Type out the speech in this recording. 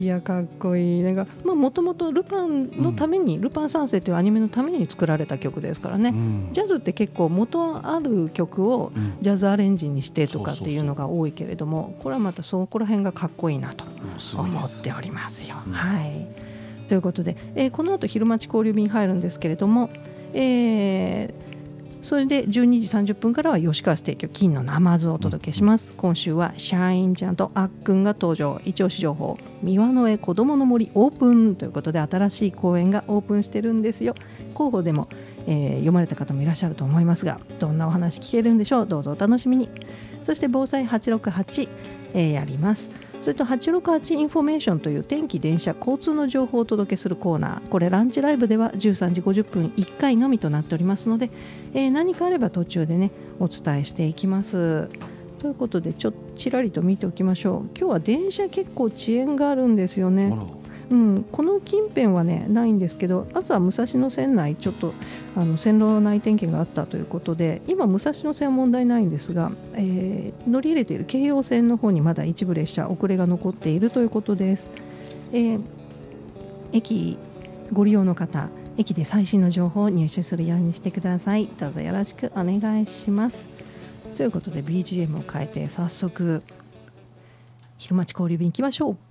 いやかっこいい。なんかもともとルパンのために、ルパン三世というアニメのために作られた曲ですからね、ジャズって結構元ある曲をジャズアレンジにしてとかっていうのが多いけれども、これはまたそこら辺がかっこいいなと思っておりますよ。はい、ということで、この後昼待ち交流便入るんですけれども、それで12時30分からは吉川ステーキ金のナマズをお届けします。今週はシャインちゃんとあっくんが登場。一押し情報、三輪の絵子どもの森オープンということで、新しい公園がオープンしてるんですよ。広報でも、読まれた方もいらっしゃると思いますが、どんなお話聞けるんでしょう。どうぞお楽しみに。そして防災868、やります。それと868インフォメーションという天気電車交通の情報をお届けするコーナー、これランチライブでは13時50分1回のみとなっておりますので、何かあれば途中でねお伝えしていきます。ということでちらりと見ておきましょう。今日は電車結構遅延があるんですよね。この近辺はねないんですけど、朝武蔵野線内ちょっと線路内点検があったということで、今武蔵野線は問題ないんですが、乗り入れている京葉線の方にまだ一部列車遅れが残っているということです。駅ご利用の方、駅で最新の情報を入手するようにしてください。どうぞよろしくお願いします。ということで BGM を変えて早速昼待ち交流便行きましょう。